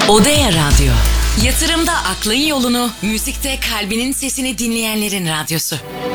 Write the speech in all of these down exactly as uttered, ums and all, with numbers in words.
Odea Radyo. Yatırımda aklın yolunu, müzikte kalbinin sesini dinleyenlerin radyosu.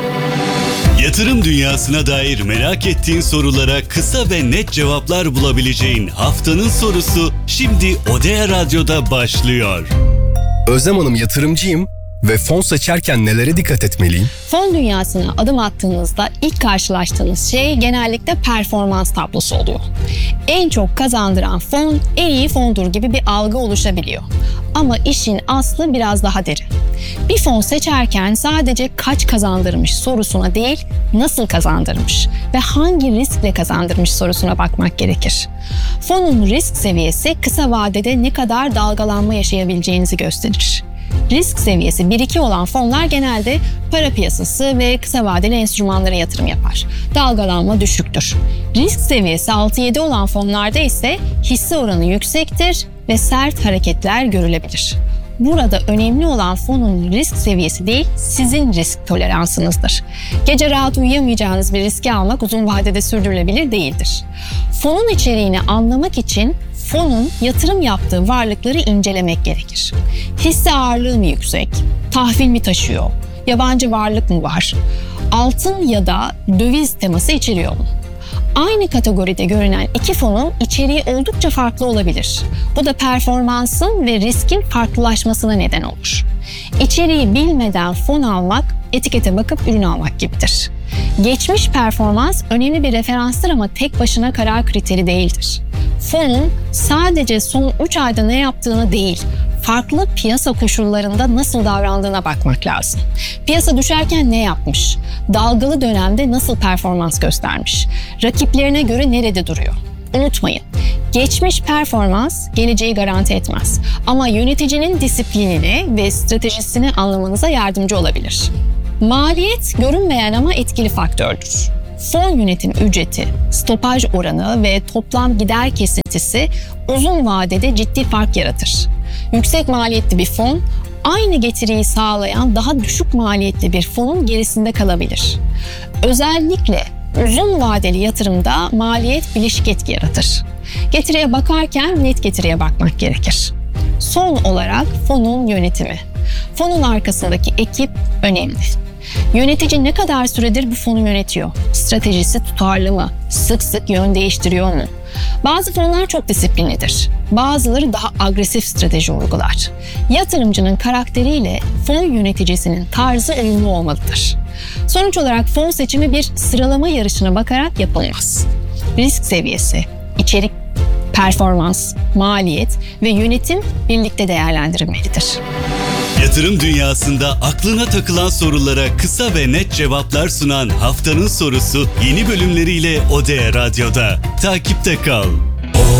Yatırım dünyasına dair merak ettiğin sorulara kısa ve net cevaplar bulabileceğin haftanın sorusu şimdi Odea Radyo'da başlıyor. Özlem Hanım, yatırımcıyım ve fon seçerken nelere dikkat etmeliyim? Fon dünyasına adım attığınızda ilk karşılaştığınız şey genellikle performans tablosu oluyor. En çok kazandıran fon en iyi fondur gibi bir algı oluşabiliyor. Ama işin aslı biraz daha derin. Bir fon seçerken sadece kaç kazandırmış sorusuna değil, nasıl kazandırmış ve hangi riskle kazandırmış sorusuna bakmak gerekir. Fonun risk seviyesi kısa vadede ne kadar dalgalanma yaşayabileceğinizi gösterir. Risk seviyesi bir iki olan fonlar genelde para piyasası ve kısa vadeli enstrümanlara yatırım yapar. Dalgalanma düşüktür. Risk seviyesi altı yedi olan fonlarda ise hisse oranı yüksektir ve sert hareketler görülebilir. Burada önemli olan fonun risk seviyesi değil, sizin risk toleransınızdır. Gece rahat uyuyamayacağınız bir riski almak uzun vadede sürdürülebilir değildir. Fonun içeriğini anlamak için fonun yatırım yaptığı varlıkları incelemek gerekir. Hisse ağırlığı mı yüksek? Tahvil mi taşıyor? Yabancı varlık mı var? Altın ya da döviz teması içeriyor mu? Aynı kategoride görünen iki fonun içeriği oldukça farklı olabilir. Bu da performansın ve riskin farklılaşmasına neden olur. İçeriği bilmeden fon almak, etikete bakıp ürün almak gibidir. Geçmiş performans önemli bir referanstır ama tek başına karar kriteri değildir. Fonun sadece son üç ayda ne yaptığını değil, farklı piyasa koşullarında nasıl davrandığına bakmak lazım. Piyasa düşerken ne yapmış? Dalgalı dönemde nasıl performans göstermiş? Rakiplerine göre nerede duruyor? Unutmayın, geçmiş performans geleceği garanti etmez. Ama yöneticinin disiplinini ve stratejisini anlamanıza yardımcı olabilir. Maliyet görünmeyen ama etkili faktördür. Fon yönetim ücreti, stopaj oranı ve toplam gider kesintisi uzun vadede ciddi fark yaratır. Yüksek maliyetli bir fon, aynı getiriyi sağlayan daha düşük maliyetli bir fonun gerisinde kalabilir. Özellikle uzun vadeli yatırımda maliyet bileşik etki yaratır. Getiriye bakarken net getiriye bakmak gerekir. Son olarak fonun yönetimi. Fonun arkasındaki ekip önemli. Yönetici ne kadar süredir bu fonu yönetiyor? Stratejisi tutarlı mı? Sık sık yön değiştiriyor mu? Bazı fonlar çok disiplinlidir. Bazıları daha agresif strateji uygular. Yatırımcının karakteriyle fon yöneticisinin tarzı uyumlu olmalıdır. Sonuç olarak fon seçimi bir sıralama yarışına bakarak yapılmaz. Risk seviyesi, içerik, performans, maliyet ve yönetim birlikte değerlendirilmelidir. Yatırım dünyasında aklına takılan sorulara kısa ve net cevaplar sunan haftanın sorusu yeni bölümleriyle Odea Radyo'da. Takipte kal.